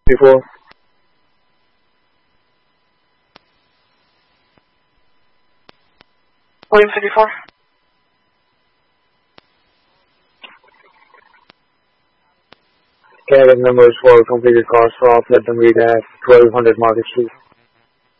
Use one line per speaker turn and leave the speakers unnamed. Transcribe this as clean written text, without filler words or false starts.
54.
William 54.
Cabin numbers for completed cars for let them read at 1200 Market Street.